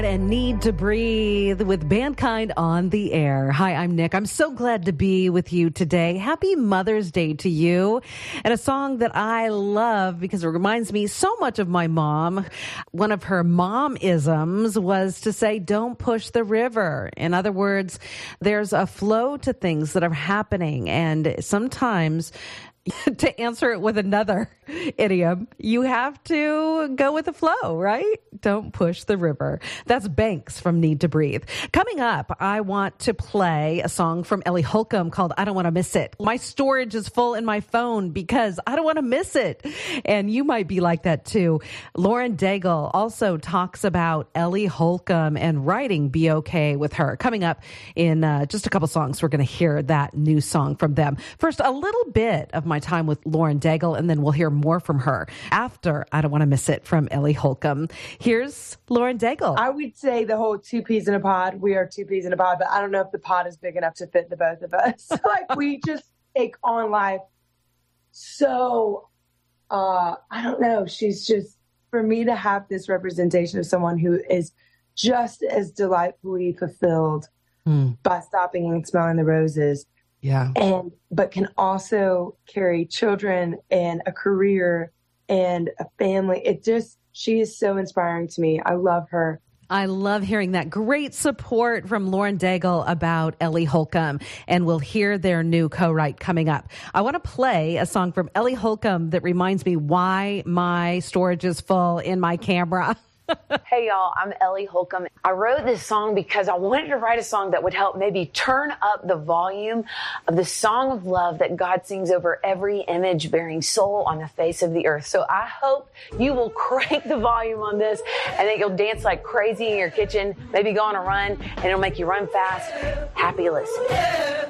And Need to Breathe with Bandkind on the air. Hi, I'm Nick. I'm so glad to be with you today. Happy Mother's Day to you. And a song that I love because it reminds me so much of my mom. One of her mom-isms was to say, don't push the river. In other words, there's a flow to things that are happening. And sometimes to answer it with another idiom, you have to go with the flow, right? Don't push the river. That's Banks from Need to Breathe. Coming up, I want to play a song from Ellie Holcomb called I Don't Want to Miss It. My storage is full in my phone because I don't want to miss it. And you might be like that too. Lauren Daigle also talks about Ellie Holcomb and writing Be Okay with her. Coming up in just a couple songs, we're going to hear that new song from them. First, a little bit of my time with Lauren Daigle, and then we'll hear more from her after I Don't Want to Miss It from Ellie Holcomb. Here's Lauren Daigle. I would say the whole two peas in a pod. We are two peas in a pod, but I don't know if the pod is big enough to fit the both of us. Like, we just take on life. So, I don't know. She's just, for me to have this representation of someone who is just as delightfully fulfilled by stopping and smelling the roses. Yeah. But can also carry children and a career and a family. She is so inspiring to me. I love her. I love hearing that. Great support from Lauren Daigle about Ellie Holcomb, and we'll hear their new co-write coming up. I want to play a song from Ellie Holcomb that reminds me why my storage is full in my camera. Hey y'all, I'm Ellie Holcomb. I wrote this song because I wanted to write a song that would help maybe turn up the volume of the song of love that God sings over every image-bearing soul on the face of the earth. So I hope you will crank the volume on this and that you'll dance like crazy in your kitchen, maybe go on a run, and it'll make you run fast. Happy listening.